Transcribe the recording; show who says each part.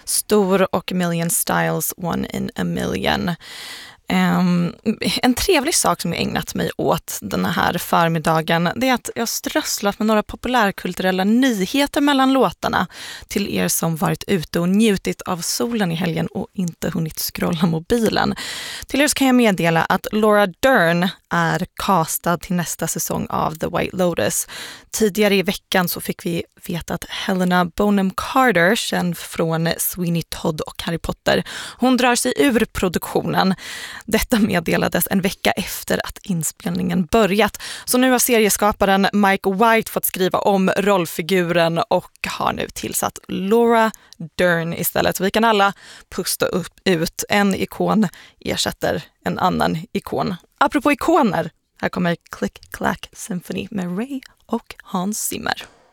Speaker 1: Stor och Million Styles, One in a Million. En trevlig sak som jag ägnat mig åt den här förmiddagen, det är att jag strösslat med några populärkulturella nyheter mellan låtarna till er som varit ute och njutit av solen i helgen och inte hunnit scrolla mobilen. Till er så kan jag meddela att Laura Dern är castad till nästa säsong av The White Lotus. Tidigare i veckan så fick vi veta att Helena Bonham Carter, känd från Sweeney Todd och Harry Potter, hon drar sig ur produktionen. Detta meddelades en vecka efter att inspelningen börjat. Så nu har serieskaparen Mike White fått skriva om rollfiguren och har nu tillsatt Laura Dern istället. Så vi kan alla pusta ut. En ikon ersätter en annan ikon. Apropå ikoner, här kommer Click Clack Symphony med Ray och Hans Zimmer.